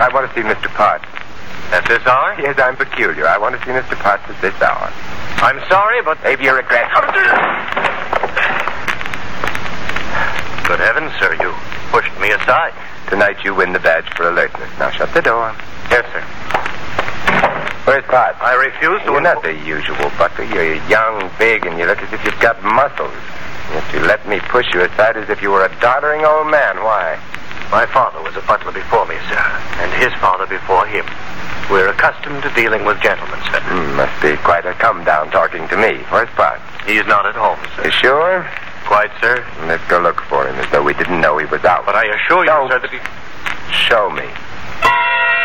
I want to see Mr. Potts. At this hour? Yes, I'm peculiar. I want to see Mr. Potts at this hour. I'm sorry, but... Maybe you regret. Good heavens, sir, you pushed me aside. Tonight you win the badge for alertness. Now shut the door. Yes, sir. Where's Potts? I refuse to... You're not the usual butler. You're young, big, and you look as if you've got muscles. Yet you let me push you aside as if you were a doddering old man. Why? My father was a butler before me, sir, and his father before him. We're accustomed to dealing with gentlemen, sir. Must be quite a come-down talking to me. Where's Potts? He's not at home, sir. You sure? Quite, sir. Let's go look for him as though we didn't know he was out. But I assure you, Don't sir, that he... Show me.